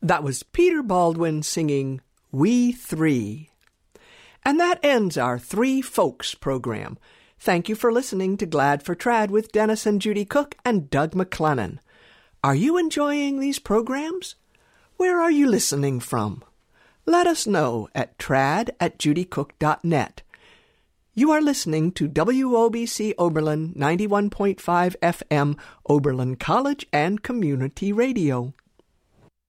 That was Peter Baldwin singing We Three. And that ends our Three Folks program. Thank you for listening to Glad for Trad with Dennis and Judy Cook and Doug McClennan. Are you enjoying these programs? Where are you listening from? Let us know at trad@judycook.net. You are listening to WOBC Oberlin 91.5 FM, Oberlin College and Community Radio.